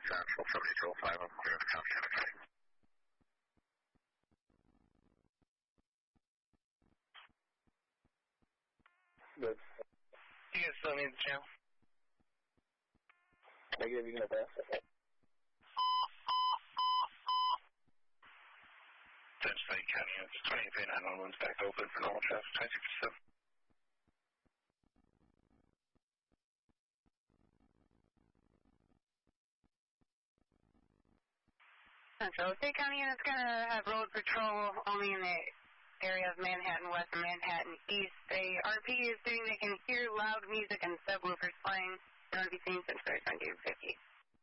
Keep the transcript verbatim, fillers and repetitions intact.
Central, seventy-two oh five, I'm clear to County Energy. Good. You guys still need the channel? Negative, you can have that. Central County, it's twenty-three nine one one's back open for normal traffic, twenty-two percent. Central State County unit's going to have road patrol only in the area of Manhattan West and Manhattan East. The R P is doing, they can hear loud music and subwoofers playing. They want to be seen since they're twenty-two fifty.